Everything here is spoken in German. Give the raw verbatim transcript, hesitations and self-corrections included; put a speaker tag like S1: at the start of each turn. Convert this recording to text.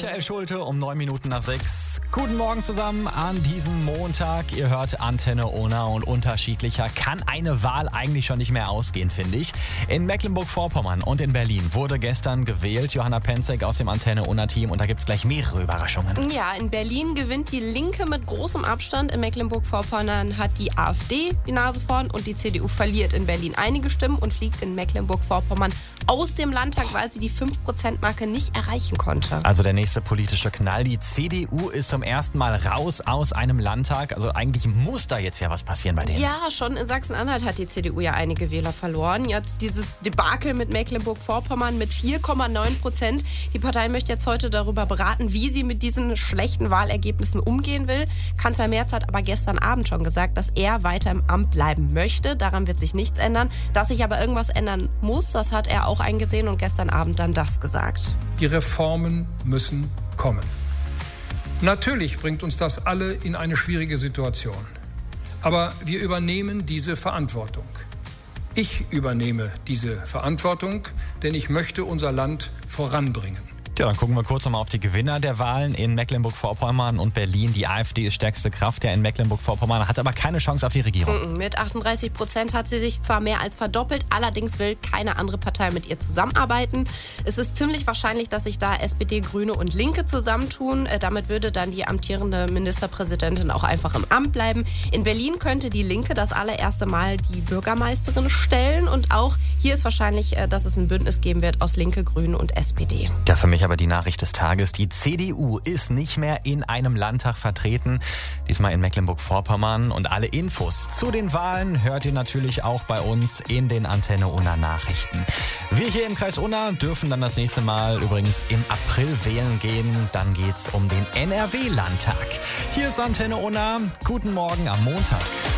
S1: Michael Schulte um neun Minuten nach sechs. Guten Morgen zusammen an diesem Montag. Ihr hört Antenne Unna und unterschiedlicher kann eine Wahl eigentlich schon nicht mehr ausgehen, finde ich. In Mecklenburg-Vorpommern und in Berlin wurde gestern gewählt. Johanna Penzek aus dem Antenne Unna-Team und da gibt es gleich mehrere Überraschungen.
S2: Ja, in Berlin gewinnt die Linke mit großem Abstand. In Mecklenburg-Vorpommern hat die AfD die Nase vorn und die C D U verliert in Berlin einige Stimmen und fliegt in Mecklenburg-Vorpommern aus dem Landtag, weil sie die fünf Prozent Marke nicht erreichen konnte.
S1: Also der nächste politische Knall. Die C D U ist zum ersten Mal raus aus einem Landtag. Also eigentlich muss da jetzt ja was passieren bei denen.
S2: Ja, schon in Sachsen-Anhalt hat die C D U ja einige Wähler verloren. Jetzt dieses Debakel mit Mecklenburg-Vorpommern mit vier Komma neun Prozent. Die Partei möchte jetzt heute darüber beraten, wie sie mit diesen schlechten Wahlergebnissen umgehen will. Kanzler Merz hat aber gestern Abend schon gesagt, dass er weiter im Amt bleiben möchte. Daran wird sich nichts ändern. Dass sich aber irgendwas ändern muss, das hat er auch eingesehen und gestern Abend dann das gesagt.
S3: Die Reformen müssen kommen. Natürlich bringt uns das alle in eine schwierige Situation. Aber wir übernehmen diese Verantwortung. Ich übernehme diese Verantwortung, denn ich möchte unser Land voranbringen.
S1: Ja, dann gucken wir kurz nochmal auf die Gewinner der Wahlen in Mecklenburg-Vorpommern und Berlin. Die AfD ist stärkste Kraft ja in Mecklenburg-Vorpommern, hat aber keine Chance auf die Regierung.
S2: Mit achtunddreißig Prozent hat sie sich zwar mehr als verdoppelt, allerdings will keine andere Partei mit ihr zusammenarbeiten. Es ist ziemlich wahrscheinlich, dass sich da S P D, Grüne und Linke zusammentun. Damit würde dann die amtierende Ministerpräsidentin auch einfach im Amt bleiben. In Berlin könnte die Linke das allererste Mal die Bürgermeisterin stellen. Und auch hier ist wahrscheinlich, dass es ein Bündnis geben wird aus Linke, Grüne und S P D.
S1: Ja, für mich aber die Nachricht des Tages. Die C D U ist nicht mehr in einem Landtag vertreten, diesmal in Mecklenburg-Vorpommern. Und alle Infos zu den Wahlen hört ihr natürlich auch bei uns in den Antenne Unna Nachrichten. Wir hier im Kreis Unna dürfen dann das nächste Mal übrigens im April wählen gehen. Dann geht's um den N R W-Landtag. Hier ist Antenne Unna. Guten Morgen am Montag.